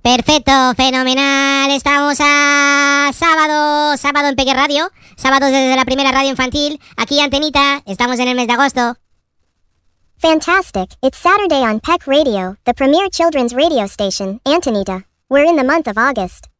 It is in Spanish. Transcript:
Perfecto, fenomenal. Estamos a sábado en Peque Radio. Sábados desde la primera radio infantil. Aquí Antenita, estamos en el mes de agosto. Fantastic. It's Saturday on Peck Radio, the premier children's radio station, Antonita. We're in the month of August.